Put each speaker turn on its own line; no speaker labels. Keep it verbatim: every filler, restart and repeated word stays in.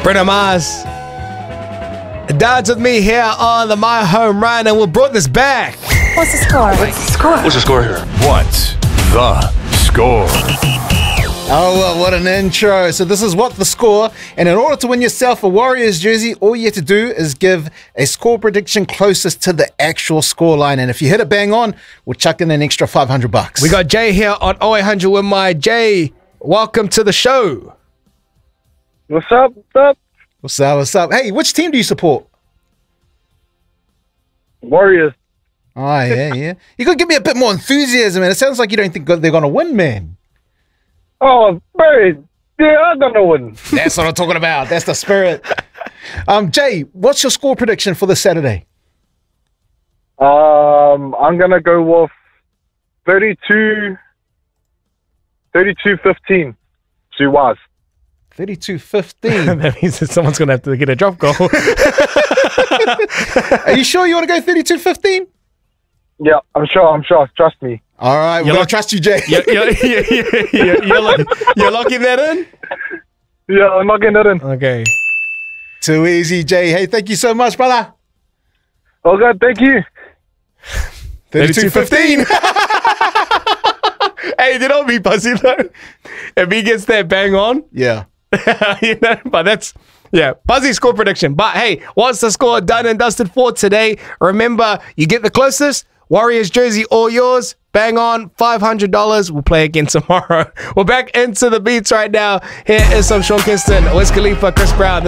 Bruno Mars. Dance with me here on the My Home Run, and we'll brought this back.
What's the score? What's the score?
What's the score here? What's the score?
Oh, well, what an intro. So this is What the Score. And in order to win yourself a Warriors jersey, all you have to do is give a score prediction closest to the actual score line. And if you hit it bang on, we'll chuck in an extra five hundred bucks.
We got Jay here on oh eight hundred with my Jay. Welcome to the show.
What's up? What's up?
What's up? What's up? Hey, which team do you support?
Warriors.
Oh, yeah, yeah. You got to give me a bit more enthusiasm, man. It sounds like you don't think they're going to win, man.
Oh, very. Yeah, I'm gonna win.
That's what I'm talking about. That's the spirit. Um, Jay, what's your score prediction for this Saturday?
Um, I'm gonna go with thirty-two, thirty-two fifteen to Waz.
thirty-two fifteen.
That means that someone's going to have to get a drop goal.
Are you sure you want to go thirty-two fifteen?
Yeah, I'm sure. I'm sure. Trust me.
All right, we're
You're
going
lock-
to trust you, Jay.
you're, you're, you're, you're, you're, lock- you're locking that in?
Yeah, I'm not getting that in.
Okay.
Too easy, Jay. Hey, thank you so much, brother.
Oh God, thank you.
thirty-two fifteen.
Hey, they don't be Buzzy though. If he gets that bang on,
Yeah.
you know, but that's, yeah, Buzzy score prediction. But hey, what's the score done and dusted for today? Remember, you get the closest, Warriors jersey all yours. Bang on, five hundred dollars. We'll play again tomorrow. We're back into the beats right now. Here is some Sean Kingston, Wiz Khalifa, Chris Brown.